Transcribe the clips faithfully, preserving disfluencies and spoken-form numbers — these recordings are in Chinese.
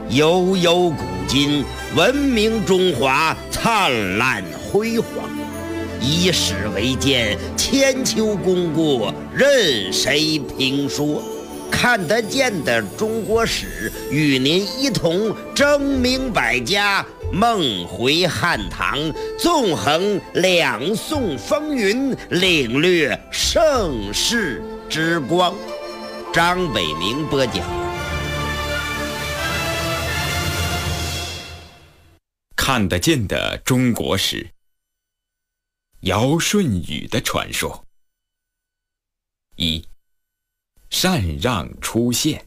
悠悠古今，文明中华灿烂辉煌。以史为鉴，千秋功过任谁评说。看得见的中国史，与您一同争鸣百家，梦回汉唐，纵横两宋风云，领略盛世之光。张北明播讲。 看得见的中国史，尧舜禹的传说。一，禅让出现。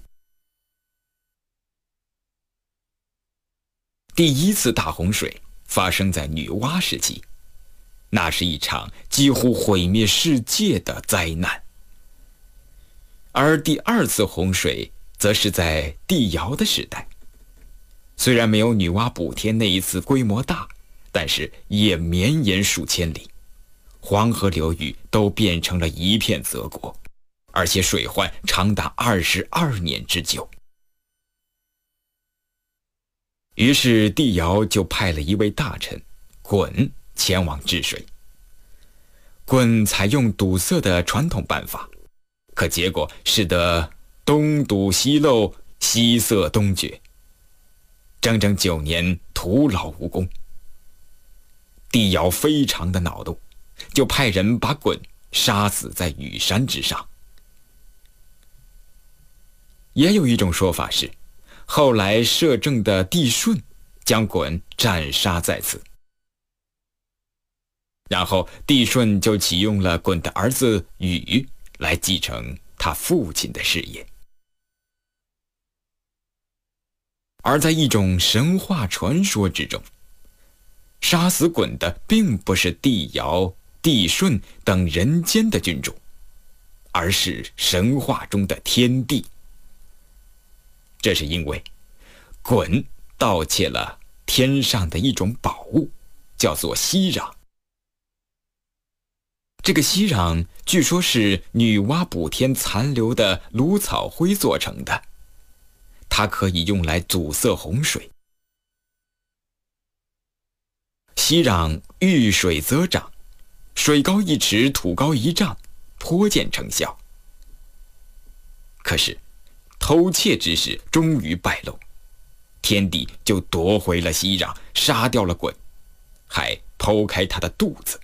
第一次大洪水发生在女娲时期，那是一场几乎毁灭世界的灾难。而第二次洪水则是在帝尧的时代，虽然没有女娲补天那一次规模大，但是也绵延数千里，黄河流域都变成了一片泽国，而且水患长达二十二年之久。于是帝尧就派了一位大臣鲧前往治水。鲧采用堵塞的传统办法，可结果使得东堵西漏，西塞东决，整整九年徒劳无功。帝尧非常的恼怒，就派人把鲧杀死在羽山之上。也有一种说法是，后来摄政的帝舜将鲧斩杀在此，然后帝舜就启用了鲧的儿子禹来继承他父亲的事业。而在一种神话传说之中，杀死鲧的并不是帝尧、帝舜等人间的君主，而是神话中的天帝。这是因为鲧盗窃了天上的一种宝物，叫做息壤。这个息壤据说是女娲补天残留的芦草灰做成的，它可以用来阻塞洪水。息壤遇水则长，水高一尺，土高一丈，颇见成效。可是偷窃之事终于败露，天帝就夺回了息壤，杀掉了鲧，还剖开他的肚子。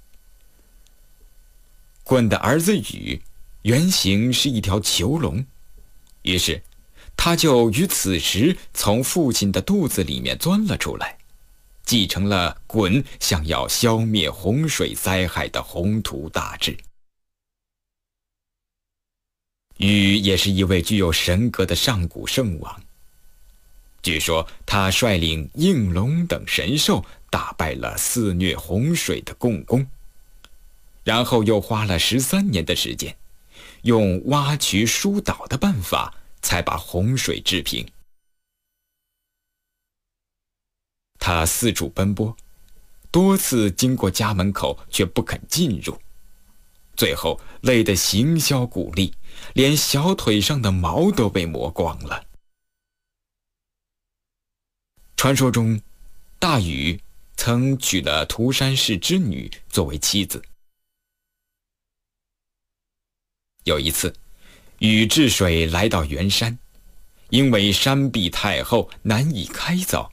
鲧的儿子禹原型是一条囚龙，于是他就于此时从父亲的肚子里面钻了出来，继承了鲧想要消灭洪水灾害的宏图大志。禹也是一位具有神格的上古圣王，据说他率领应龙等神兽打败了肆虐洪水的共工，然后又花了十三年的时间，用挖渠疏导的办法才把洪水治平。他四处奔波，多次经过家门口却不肯进入，最后累得形销骨立，连小腿上的毛都被磨光了。传说中，大禹曾娶了涂山氏之女作为妻子。有一次，禹治水来到圆山，因为山壁太厚难以开凿，